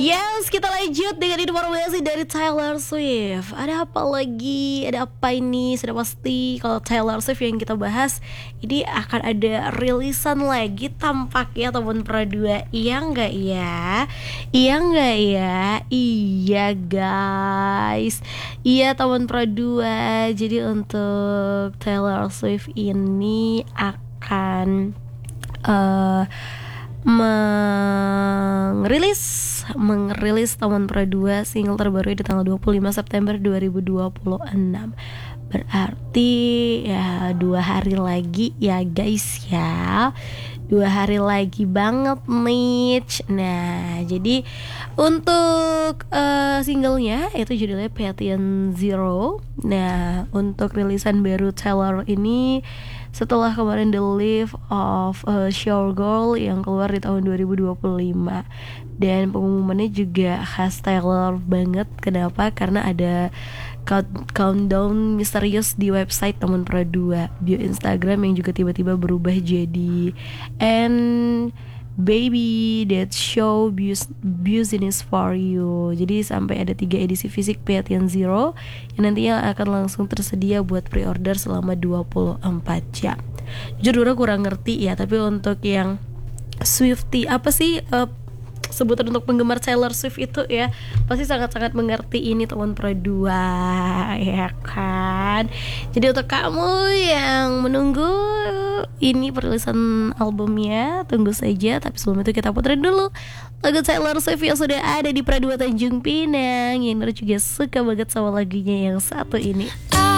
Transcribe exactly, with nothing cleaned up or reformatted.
Yes, kita lanjut dengan informasi dari Taylor Swift. Ada apa lagi? Ada apa ini? Sudah pasti kalau Taylor Swift yang kita bahas ini akan ada rilisan lagi tampaknya teman Pro dua. Iya nggak ya? Iya nggak ya? Iya guys. Iya teman Pro dua. Jadi untuk Taylor Swift ini akan uh, merilis merilis Taman Pro dua single terbaru di tanggal dua puluh lima September dua ribu dua puluh enam. Berarti ya dua hari lagi ya guys ya. Dua hari lagi banget nih. Nah, jadi untuk uh, singlenya itu judulnya Patient Zero. Nah, untuk rilisan baru Taylor ini setelah kemarin The Life of a Showgirl yang keluar di tahun dua ribu dua puluh lima. Dan pengumumannya juga khas Taylor banget. Kenapa? Karena ada count- countdown misterius di website Taman Pro dua, bio Instagram yang juga tiba-tiba berubah jadi and baby that show business for you. Jadi sampai ada tiga edisi fisik Patient Zero yang nantinya akan langsung tersedia buat pre-order selama dua puluh empat jam. Jujur gue kurang ngerti ya, tapi untuk yang Swiftie, apa sih uh, sebutan untuk penggemar Taylor Swift itu ya, pasti sangat-sangat mengerti ini teman Pro dua, ya kan. Jadi untuk kamu yang menunggu ini perilisan albumnya, tunggu saja. Tapi sebelum itu kita puterin dulu lagu Taylor Swift yang sudah ada di Pro dua Tanjung Pinang, yang Nur juga suka banget sama lagunya yang satu ini.